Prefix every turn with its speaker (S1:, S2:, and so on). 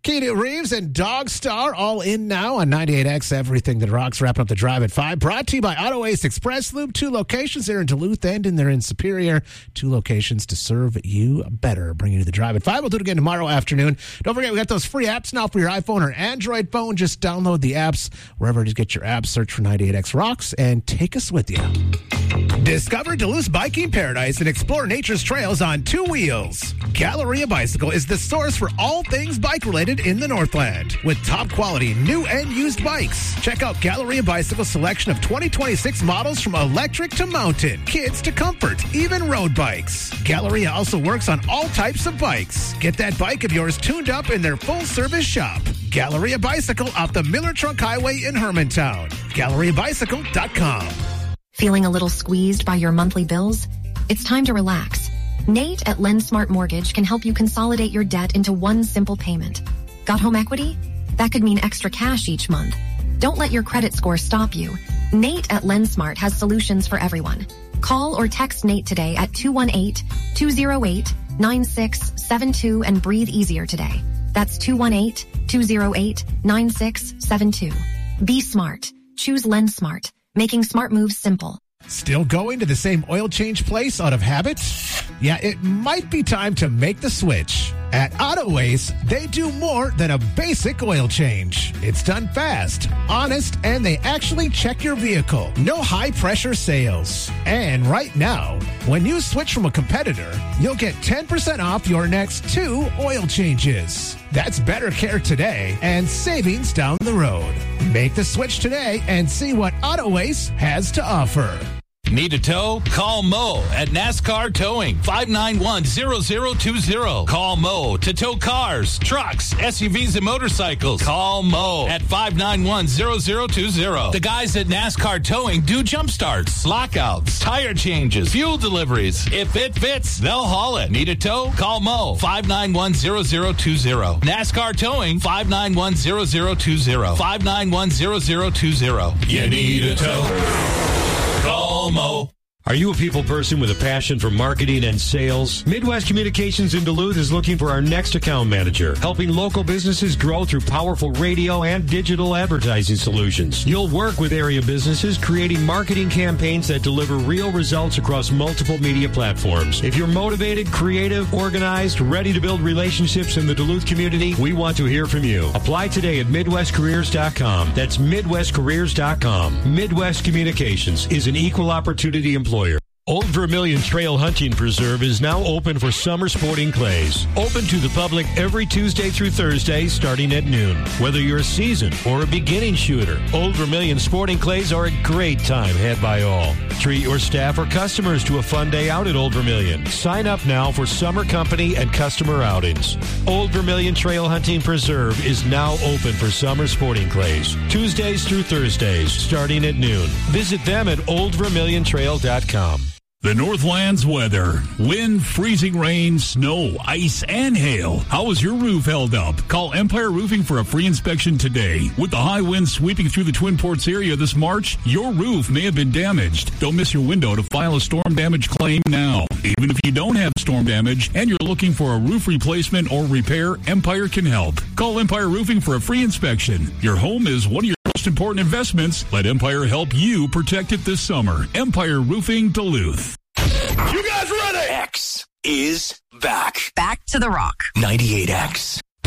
S1: Keanu Reeves and Dog Star all in now on 98X. Everything that rocks. Wrapping up the drive at 5. Brought to you by Auto Ace Express Loop. 2 locations there in Duluth and they're in Superior. 2 locations to serve you better. Bringing you the drive at 5. We'll do it again tomorrow afternoon. Don't forget, we got those free apps now for your iPhone or Android phone. Just download the apps wherever to get your apps. Search for 98X Rocks and take us with you. Discover Duluth's biking paradise and explore nature's trails on 2 wheels. Galleria Bicycle is the source for all things bike-related in the Northland. With top quality new and used bikes. Check out Galleria Bicycle's selection of 2026 models from electric to mountain, kids to comfort, even road bikes. Galleria also works on all types of bikes. Get that bike of yours tuned up in their full-service shop. Galleria Bicycle off the Miller Trunk Highway in Hermantown. GalleriaBicycle.com.
S2: Feeling a little squeezed by your monthly bills? It's time to relax. Nate at LendSmart Mortgage can help you consolidate your debt into one simple payment. Got home equity? That could mean extra cash each month. Don't let your credit score stop you. Nate at LendSmart has solutions for everyone. Call or text Nate today at 218-208-9672 and breathe easier today. That's 218-208-9672. Be smart. Choose LendSmart. Making smart moves simple.
S1: Still going to the same oil change place out of habit? Yeah, it might be time to make the switch. At Auto Ace, they do more than a basic oil change. It's done fast, honest, and they actually check your vehicle. No high-pressure sales. And right now, when you switch from a competitor, you'll get 10% off your next 2 oil changes. That's better care today and savings down the road. Make the switch today and see what Auto Ace has to offer.
S3: Need a tow? Call Mo at NASCAR Towing, 591-0020. Call Mo to tow cars, trucks, SUVs, and motorcycles. Call Mo at 591-0020. The guys at NASCAR Towing do jump starts, lockouts, tire changes, fuel deliveries. If it fits, they'll haul it. Need a tow? Call Mo, 591-0020. NASCAR Towing, 591-0020. 591-0020. You need a tow? Call Mo.
S4: Are you a people person with a passion for marketing and sales? Midwest Communications in Duluth is looking for our next account manager, helping local businesses grow through powerful radio and digital advertising solutions. You'll work with area businesses creating marketing campaigns that deliver real results across multiple media platforms. If you're motivated, creative, organized, ready to build relationships in the Duluth community, we want to hear from you. Apply today at MidwestCareers.com. That's MidwestCareers.com. Midwest Communications is an equal opportunity employer. Old Vermilion Trail Hunting Preserve is now open for summer sporting clays. Open to the public every Tuesday through Thursday starting at noon. Whether you're a seasoned or a beginning shooter, Old Vermilion sporting clays are a great time had by all. Treat your staff or customers to a fun day out at Old Vermilion. Sign up now for summer company and customer outings. Old Vermilion Trail Hunting Preserve is now open for summer sporting clays. Tuesdays through Thursdays starting at noon. Visit them at oldvermiliontrail.com.
S5: The Northland's weather. Wind, freezing rain, snow, ice, and hail. How is your roof held up? Call Empire Roofing for a free inspection today. With the high winds sweeping through the Twin Ports area this March, your roof may have been damaged. Don't miss your window to file a storm damage claim now. Even if you don't have storm damage and you're looking for a roof replacement or repair, Empire can help. Call Empire Roofing for a free inspection. Your home is one of your most important investments. Let Empire help you protect it this summer. Empire Roofing Duluth.
S6: You guys ready? X is back.
S7: Back to the rock.
S6: 98X.